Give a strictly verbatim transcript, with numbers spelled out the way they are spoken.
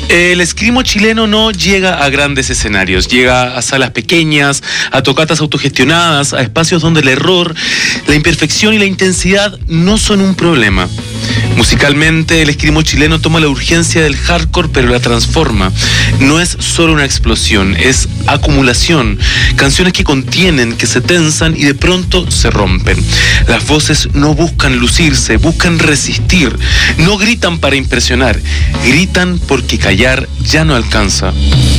El escrimo chileno no llega a grandes escenarios, llega a salas pequeñas, a tocatas autogestionadas, a espacios donde el error, la imperfección y la intensidad no son un problema. Musicalmente, el escrimo chileno toma la urgencia del hardcore, pero la transforma. No es solo una explosión, es acumulación. Canciones que contienen, que se tensan y de pronto se rompen. Las voces no buscan lucirse, buscan resistir. No gritan para impresionar, gritan porque callar ya no alcanza.